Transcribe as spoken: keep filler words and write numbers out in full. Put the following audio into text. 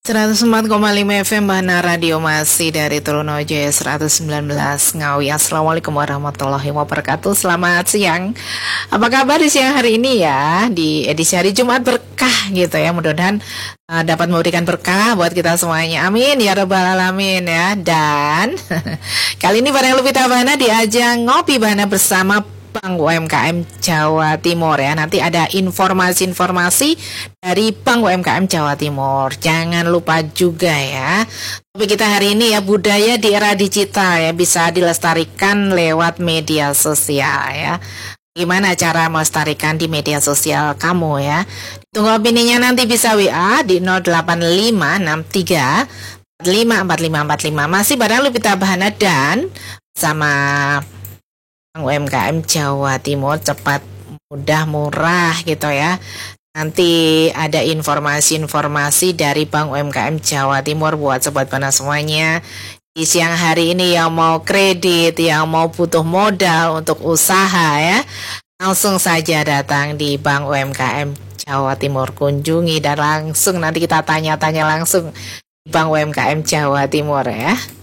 seratus empat koma lima F M Bahana Radio masih dari Trunojoyo seratus sembilan belas Ngawi. Assalamualaikum warahmatullahi wabarakatuh. Selamat siang. Apa kabar di siang hari ini ya? Di edisi hari Jumat berkah gitu ya. Mudah-mudahan uh, dapat memberikan berkah buat kita semuanya. Amin ya rabbal alamin ya. Dan kali ini bareng Lupita Bahana di ajang Ngopi Bahana bersama Bank U M K M Jawa Timur ya. Nanti ada informasi-informasi dari Bank U M K M Jawa Timur. Jangan lupa juga ya. Tapi kita hari ini ya, budaya di era digital ya, bisa dilestarikan lewat media sosial ya. Gimana cara melestarikan di media sosial kamu ya? Tunggu opininya, nanti bisa W A di nol delapan lima enam tiga empat lima empat lima empat lima. Masih bareng Lupita Bahana dan sama U M K M Jawa Timur, cepat, mudah, murah gitu ya. Nanti ada informasi-informasi dari Bank U M K M Jawa Timur buat Sobat Bahana semuanya. Di siang hari ini yang mau kredit, yang mau butuh modal untuk usaha ya, langsung saja datang di Bank U M K M Jawa Timur. Kunjungi dan langsung nanti kita tanya-tanya langsung di Bank U M K M Jawa Timur ya.